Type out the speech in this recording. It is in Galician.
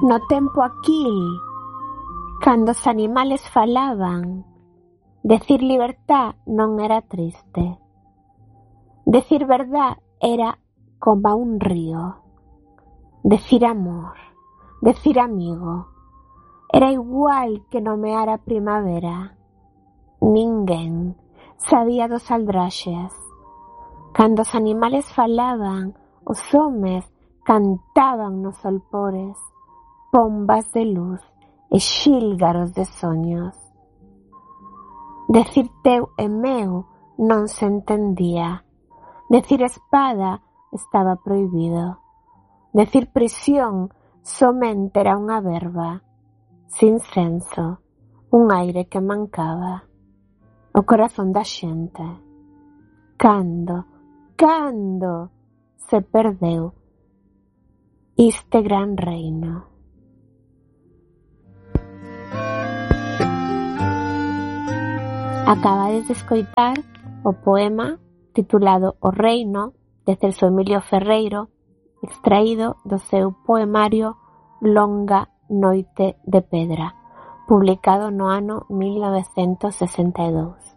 No tempo aquil, cando os animales falaban, decir libertad non era triste. Decir verdad era como un río. Decir amor, decir amigo, era igual que nomear a primavera. Ninguén sabía dos aldraxes. Cando os animales falaban, os homes cantaban nos solpores, pombas de luz e xílgaros de soños. Decir teu e meu non se entendía. Decir espada estaba prohibido. Decir prisión somente era unha verba, sin senso, un aire que mancaba. O corazón da xente. Cando se perdeu este gran reino. Acabades de escoitar o poema titulado O Reino, de Celso Emilio Ferreiro, extraído do seu poemario Longa Noite de Pedra, publicado no ano 1962.